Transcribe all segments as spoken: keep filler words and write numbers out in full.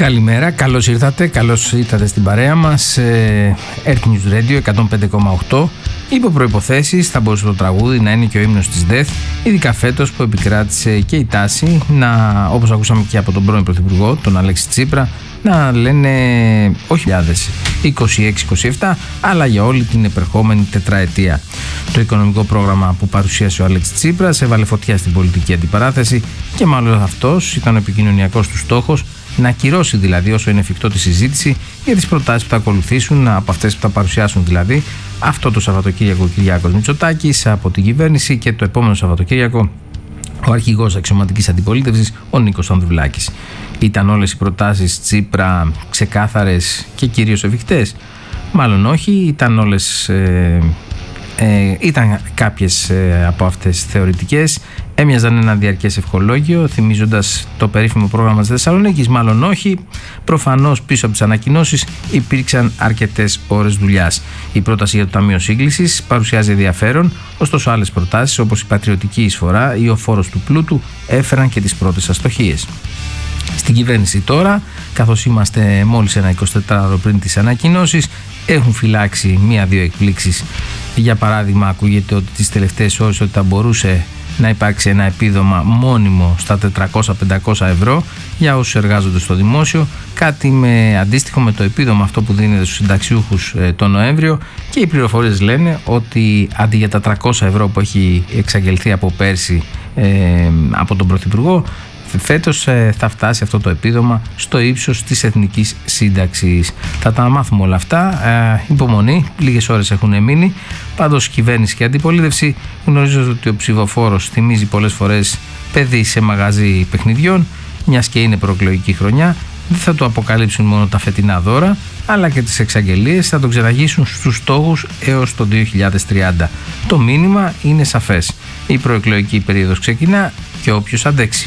Καλημέρα, καλώς ήρθατε, καλώς ήρθατε στην παρέα μας. ε, Earth News Radio εκατόν πέντε κόμμα οκτώ. Υπό προϋποθέσεις θα μπορούσε το τραγούδι να είναι και ο ύμνος της ΔΕΘ, ειδικά φέτος που επικράτησε και η τάση να, όπως ακούσαμε και από τον πρώην Πρωθυπουργό, τον Αλέξη Τσίπρα, να λένε όχι είκοσι έξι είκοσι επτά, αλλά για όλη την επερχόμενη τετραετία. Το οικονομικό πρόγραμμα που παρουσίασε ο Αλέξης Τσίπρας έβαλε φωτιά στην πολιτική αντιπαράθεση και μάλλον αυτός ήταν ο επικοινωνιακός του στόχος, να ακυρώσει δηλαδή όσο είναι εφικτό τη συζήτηση για τις προτάσεις που θα ακολουθήσουν, από αυτές που θα παρουσιάσουν δηλαδή αυτό το Σαββατοκύριακο Κυριάκος Μητσοτάκης από την κυβέρνηση και το επόμενο Σαββατοκύριακο ο αρχηγός αξιωματικής αντιπολίτευσης, ο Νίκος Ανδρουλάκης. Ήταν όλες οι προτάσεις Τσίπρα ξεκάθαρες και κυρίως εφικτές? Μάλλον όχι, ήταν όλες... Ε, Ε, ήταν κάποιες ε, από αυτές θεωρητικές, έμοιαζαν ένα διαρκές ευχολόγιο θυμίζοντας το περίφημο πρόγραμμα της Θεσσαλονίκης? Μάλλον όχι. Προφανώς πίσω από τις ανακοινώσεις υπήρξαν αρκετές ώρες δουλειάς. Η πρόταση για το Ταμείο Σύγκλησης παρουσιάζει ενδιαφέρον, ωστόσο άλλες προτάσεις όπως η πατριωτική εισφορά ή ο φόρος του πλούτου έφεραν και τις πρώτες αστοχίες. Στην κυβέρνηση τώρα, καθώς είμαστε μόλις ένα εικοσιτετράωρο πριν τις ανακοινώσεις, έχουν φυλάξει μία-δύο εκπλήξεις. Για παράδειγμα, ακούγεται ότι τις τελευταίες ώρες ότι θα μπορούσε να υπάρξει ένα επίδομα μόνιμο στα τετρακόσια με πεντακόσια ευρώ για όσους εργάζονται στο δημόσιο, κάτι με αντίστοιχο με το επίδομα αυτό που δίνεται στους συνταξιούχους ε, τον Νοέμβριο, και οι πληροφορίες λένε ότι αντί για τα τριακόσια ευρώ που έχει εξαγγελθεί από πέρσι ε, από τον Πρωθυπουργό, φέτος ε, θα φτάσει αυτό το επίδομα στο ύψος της εθνικής σύνταξης. Θα τα μάθουμε όλα αυτά. Ε, υπομονή, λίγες ώρες έχουν μείνει. Πάντως κυβέρνηση και αντιπολίτευση, γνωρίζω ότι ο ψηφοφόρος θυμίζει πολλές φορές παιδί σε μαγαζί παιχνιδιών, μιας και είναι προεκλογική χρονιά. Δεν θα του αποκαλύψουν μόνο τα φετινά δώρα, αλλά και τις εξαγγελίες, θα τον ξεραγίσουν στους στόχους έως το δύο χιλιάδες τριάντα. Το μήνυμα είναι σαφές. Η προεκλογική περίοδος ξεκινά και όποιος αντέξει.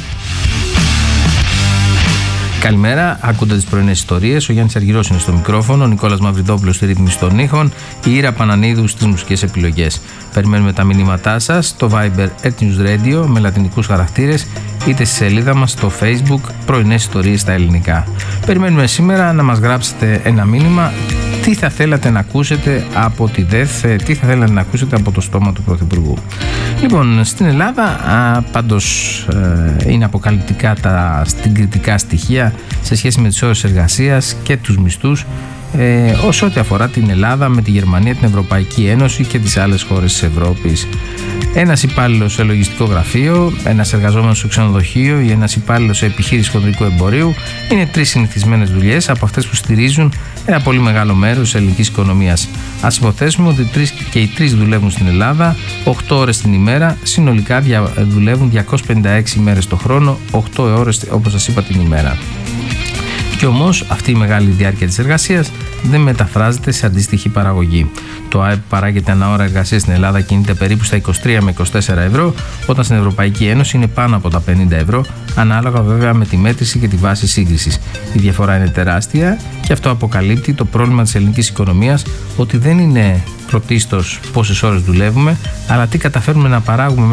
Καλημέρα, ακούτε τις πρωινές ιστορίες. Ο Γιάννης Αργυρός είναι στο μικρόφωνο, ο Νικόλας Μαυριδόπουλος στη ρύθμιση των ήχων, η Ήρα Πανανίδου στις μουσικές επιλογές. Περιμένουμε τα μηνύματά σας στο Viber Earth News Radio με λατινικούς χαρακτήρες, είτε στη σελίδα μας στο Facebook πρωινές ιστορίες στα ελληνικά. Περιμένουμε σήμερα να μας γράψετε ένα μήνυμα. Τι θα θέλατε να ακούσετε από τη ΔΕΘ, τι θα θέλατε να ακούσετε από το στόμα του Πρωθυπουργού? Λοιπόν, στην Ελλάδα α, πάντως ε, είναι αποκαλυπτικά τα συγκριτικά στοιχεία σε σχέση με τις ώρες εργασίας και τους μισθούς ε, όσο ό,τι αφορά την Ελλάδα με τη Γερμανία, την Ευρωπαϊκή Ένωση και τις άλλες χώρες της Ευρώπης. Ένας υπάλληλος σε λογιστικό γραφείο, ένας εργαζόμενος στο ξενοδοχείο ή ένας υπάλληλος σε επιχείρηση χοντρικού εμπορίου είναι τρεις συνηθισμένες δουλειές από αυτές που στηρίζουν ένα πολύ μεγάλο μέρος της ελληνικής οικονομίας. Ας υποθέσουμε ότι τρεις και οι τρεις δουλεύουν στην Ελλάδα οκτώ ώρες την ημέρα, συνολικά δουλεύουν διακόσιες πενήντα έξι μέρες το χρόνο, οκτώ ώρες όπως σας είπα την ημέρα. Και όμως αυτή η μεγάλη διάρκεια της εργασίας δεν μεταφράζεται σε αντίστοιχη παραγωγή. Το ΑΕΠ παράγεται ανά ώρα εργασίας στην Ελλάδα κινείται περίπου στα είκοσι τρία με είκοσι τέσσερα ευρώ, όταν στην Ευρωπαϊκή Ένωση είναι πάνω από τα πενήντα ευρώ, ανάλογα βέβαια με τη μέτρηση και τη βάση σύγκρισης. Η διαφορά είναι τεράστια και αυτό αποκαλύπτει το πρόβλημα της ελληνικής οικονομίας, ότι δεν είναι πρωτίστως πόσες ώρες δουλεύουμε, αλλά τι καταφέρουμε να παράγουμε